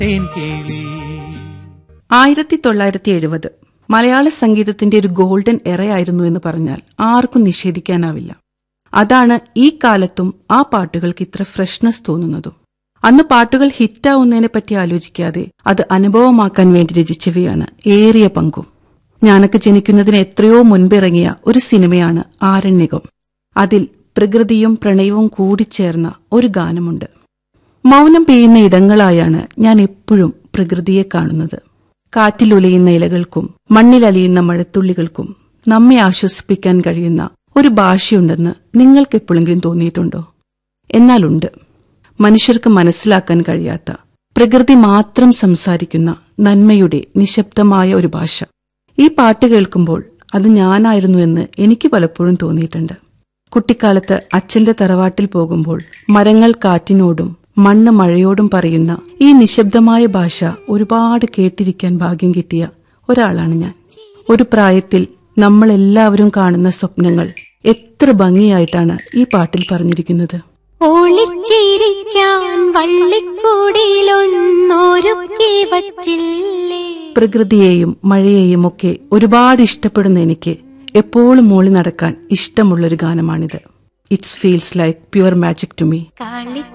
തേൻകിളി. 1970 മലയാള സംഗീതത്തിന്റെ ഒരു ഗോൾഡൻ എറയായിരുന്നു എന്ന് പറഞ്ഞാൽ ആർക്കും നിഷേധിക്കാനാവില്ല. അതാണ് ഈ കാലത്തും ആ പാട്ടുകൾക്ക് ഇത്ര ഫ്രഷ്നെസ് തോന്നുന്നതും. അന്ന് പാട്ടുകൾ ഹിറ്റാവുന്നതിനെപ്പറ്റി ആലോചിക്കാതെ അത് അനുഭവമാക്കാൻ വേണ്ടി രചിച്ചവയാണ് ഏറിയ പങ്കും. ഞാനൊക്കെ ജനിക്കുന്നതിന് എത്രയോ മുൻപിറങ്ങിയ ഒരു സിനിമയാണ് ആരണ്യകം. അതിൽ പ്രകൃതിയും പ്രണയവും കൂടിച്ചേർന്ന ഒരു ഗാനമുണ്ട്. മൗനം പെയ്യുന്ന ഇടങ്ങളായാണ് ഞാൻ എപ്പോഴും പ്രകൃതിയെ കാണുന്നത്. കാറ്റിലുലയുന്ന ഇലകൾക്കും മണ്ണിലലിയുന്ന മഴത്തുള്ളികൾക്കും നമ്മെ ആശ്വസിപ്പിക്കാൻ കഴിയുന്ന ഒരു ഭാഷയുണ്ടെന്ന് നിങ്ങൾക്കെപ്പോഴെങ്കിലും തോന്നിയിട്ടുണ്ടോ? എന്നാലുണ്ട്. മനുഷ്യർക്ക് മനസ്സിലാക്കാൻ കഴിയാത്ത, പ്രകൃതി മാത്രം സംസാരിക്കുന്ന നന്മയുടെ നിശബ്ദമായ ഒരു ഭാഷ. ഈ പാട്ട് കേൾക്കുമ്പോൾ അത് ഞാനായിരുന്നുവെന്ന് എനിക്ക് പലപ്പോഴും തോന്നിയിട്ടുണ്ട്. കുട്ടിക്കാലത്ത് അച്ഛന്റെ തറവാട്ടിൽ പോകുമ്പോൾ മരങ്ങൾ കാറ്റിനോടും മണ്ണ് മഴയോടും പറയുന്ന ഈ നിശബ്ദമായ ഭാഷ ഒരുപാട് കേട്ടിരിക്കാൻ ഭാഗ്യം കിട്ടിയ ഒരാളാണ് ഞാൻ. ഒരു പ്രായത്തിൽ നമ്മളെല്ലാവരും കാണുന്ന സ്വപ്നങ്ങൾ എത്ര ഭംഗിയായിട്ടാണ് ഈ പാട്ടിൽ പറഞ്ഞിരിക്കുന്നത്. പ്രകൃതിയെയും മഴയെയും ഒക്കെ ഒരുപാട് ഇഷ്ടപ്പെടുന്ന എനിക്ക് എപ്പോഴും മൂളി നടക്കാൻ ഇഷ്ടമുള്ളൊരു ഗാനമാണിത്. It's feels like pure magic to me.